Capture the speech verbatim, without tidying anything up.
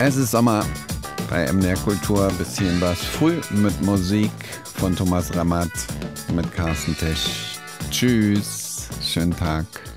Es ist Sommer bei M D R Kultur, bisschen was früh mit Musik von Thomas Ramat mit Carsten Tesch. Tschüss, schönen Tag.